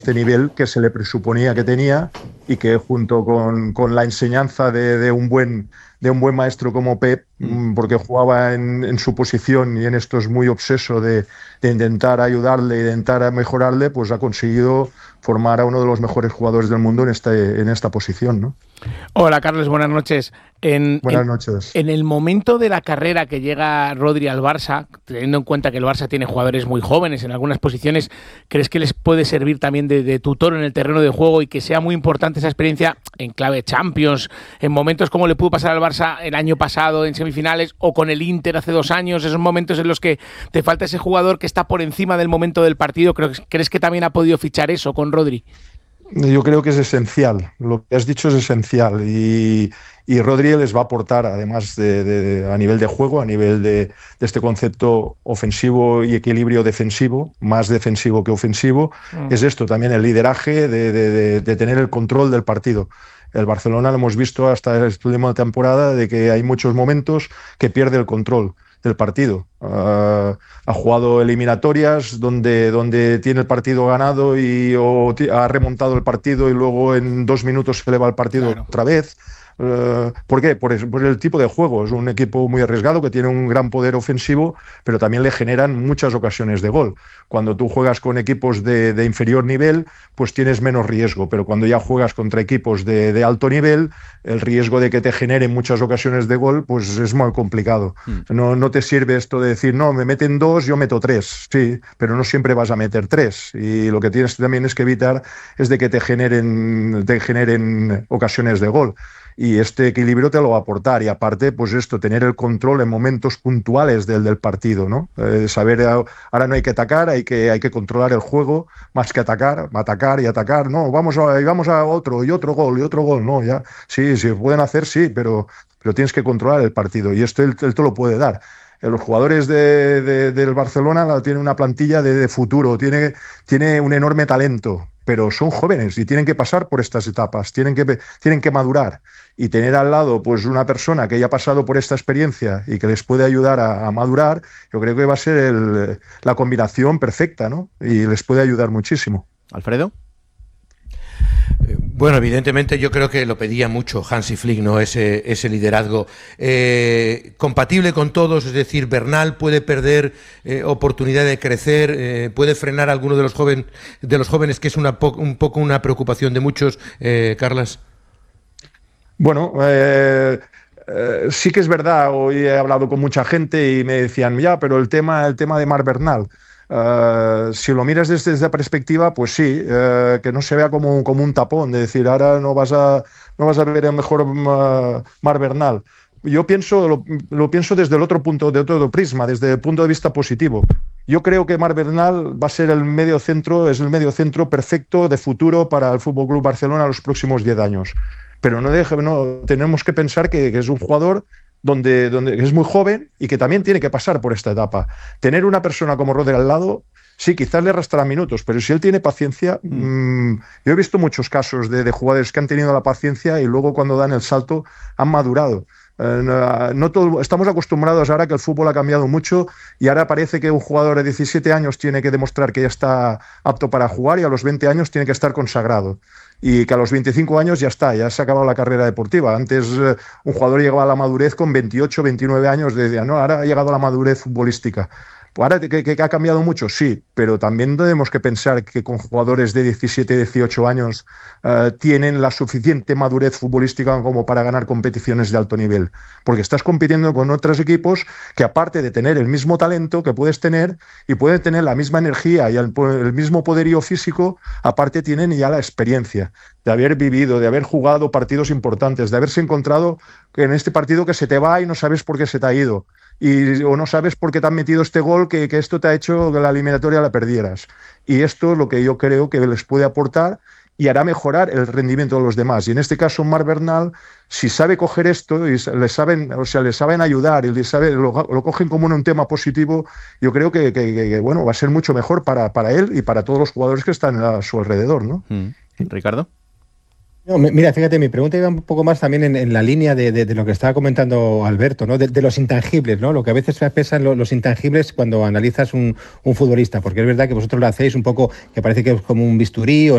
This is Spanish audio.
este nivel que se le presuponía que tenía y que junto con la enseñanza de un buen maestro como Pep, porque jugaba en su posición y en esto es muy obseso de intentar ayudarle, de intentar mejorarle, pues ha conseguido formar a uno de los mejores jugadores del mundo en esta posición, ¿no? Hola, Carles, buenas noches. Buenas noches. En el momento de la carrera que llega Rodri al Barça, teniendo en cuenta que el Barça tiene jugadores muy jóvenes en algunas posiciones, ¿crees que les puede servir también de tutor en el terreno de juego y que sea muy importante esa experiencia en clave Champions, en momentos como le pudo pasar al Barça el año pasado en semifinales o con el Inter hace 2 años, esos momentos en los que te falta ese jugador que está por encima del momento del partido? ¿Crees que también ha podido fichar eso con Rodri? Yo creo que es esencial, lo que has dicho es esencial y Rodri les va a aportar, además a nivel de juego, a nivel de este concepto ofensivo y equilibrio defensivo, más defensivo que ofensivo, es esto también, el lideraje de tener el control del partido. El Barcelona lo hemos visto hasta esta última temporada de que hay muchos momentos que pierde el control del partido. Ha jugado eliminatorias donde tiene el partido ganado o ha remontado el partido y luego en 2 minutos se le va el partido otra vez. ¿Por qué? Por el tipo de juego. Es un equipo muy arriesgado que tiene un gran poder ofensivo, pero también le generan muchas ocasiones de gol. Cuando tú juegas con equipos de inferior nivel, pues tienes menos riesgo, pero cuando ya juegas contra equipos de alto nivel, el riesgo de que te generen muchas ocasiones de gol, pues es muy complicado. No te sirve esto de decir, no, me meten 2, yo meto 3. Sí, pero no siempre vas a meter 3. Y lo que tienes también es que evitar es de que te generen ocasiones de gol. Y este equilibrio te lo va a aportar. Y aparte, pues tener el control en momentos puntuales del partido, ¿no? Saber, ahora no hay que atacar, hay que controlar el juego, más que atacar y atacar. No, vamos a otro gol, no, ya. Sí, pueden hacer, sí, pero tienes que controlar el partido. Y esto él te lo puede dar. Los jugadores del Barcelona tienen una plantilla de futuro, tiene un enorme talento, pero son jóvenes y tienen que pasar por estas etapas, tienen que madurar. Y tener al lado pues una persona que haya pasado por esta experiencia y que les puede ayudar a madurar, yo creo que va a ser la combinación perfecta, ¿no? Y les puede ayudar muchísimo. ¿Alfredo? Bueno, evidentemente yo creo que lo pedía mucho Hansi Flick, ¿no? Ese liderazgo compatible con todos, es decir, Bernal puede perder oportunidad de crecer, puede frenar a alguno de los jóvenes, que es un poco una preocupación de muchos, Carlas. Bueno, sí que es verdad, hoy he hablado con mucha gente y me decían, ya, pero el tema de Marc Bernal. Si lo miras desde esa perspectiva, pues sí, que no se vea como un tapón, de decir, ahora no vas a ver el mejor Marc Bernal. Yo lo pienso desde el otro punto, de otro prisma, desde el punto de vista positivo. Yo creo que Marc Bernal va a ser es el medio centro perfecto de futuro para el Fútbol Club Barcelona los próximos 10 años. Pero tenemos que pensar que es un jugador donde es muy joven y que también tiene que pasar por esta etapa. Tener una persona como Rodri al lado, sí, quizás le arrastrará minutos, pero si él tiene paciencia, yo he visto muchos casos de jugadores que han tenido la paciencia y luego cuando dan el salto han madurado. Estamos acostumbrados ahora que el fútbol ha cambiado mucho y ahora parece que un jugador de 17 años tiene que demostrar que ya está apto para jugar y a los 20 años tiene que estar consagrado. Y que a los 25 años ya se ha acabado la carrera deportiva. Antes un jugador llegaba a la madurez con 28, 29 años, decía, no, ahora ha llegado a la madurez futbolística. Ahora que ha cambiado mucho, sí, pero también tenemos que pensar que con jugadores de 17, 18 años tienen la suficiente madurez futbolística como para ganar competiciones de alto nivel. Porque estás compitiendo con otros equipos que, aparte de tener el mismo talento que puedes tener y pueden tener la misma energía y el mismo poderío físico, aparte tienen ya la experiencia de haber vivido, de haber jugado partidos importantes, de haberse encontrado en este partido que se te va y no sabes por qué se te ha ido. O no sabes por qué te han metido este gol que esto te ha hecho que la eliminatoria la perdieras. Y esto es lo que yo creo que les puede aportar y hará mejorar el rendimiento de los demás. Y en este caso, Marc Bernal, si sabe coger esto y le saben ayudar y lo cogen como un tema positivo, yo creo que bueno, va a ser mucho mejor para él y para todos los jugadores que están a su alrededor, ¿no? Ricardo. No, mira, fíjate, mi pregunta iba un poco más también en la línea de lo que estaba comentando Alberto, ¿no? De los intangibles, ¿no? Lo que a veces pesan los intangibles cuando analizas un futbolista, porque es verdad que vosotros lo hacéis un poco, que parece que es como un bisturí,